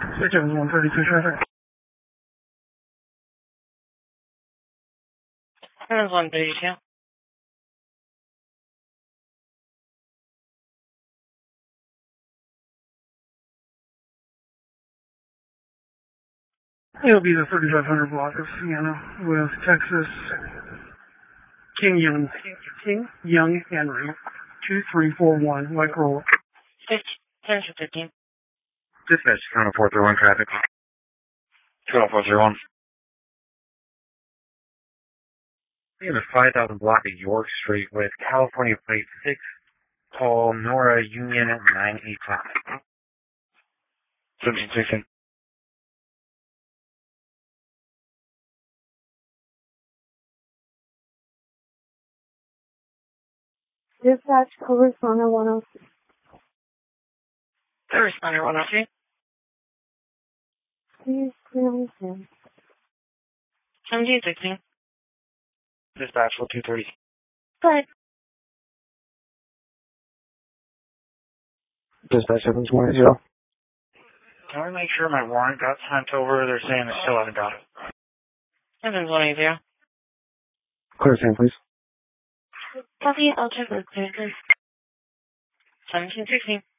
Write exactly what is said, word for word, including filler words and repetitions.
Switch Evans one thirty-two traffic. Evans one thirty-two. It'll be the thirty-five hundred block of Sienna with Texas King Young, King Young Henry, two three four one, White Roll. ten to fifteen. Dispatch, two oh four three one traffic. two oh four three one. We have a five thousand block of York Street with California plate six, call Nora Union nine eight five. seventeen sixteen. Dispatch, co-responder one oh six. Co-responder one oh three. Please clear me soon. seventeen sixteen. Dispatch, two thirty. Good. Dispatch, seven one zero. Can I make sure my warrant got sent over? They're saying they still haven't got it. Evans one eighty. Clear same, please. Copy, I'll check with clear. seventeen sixteen.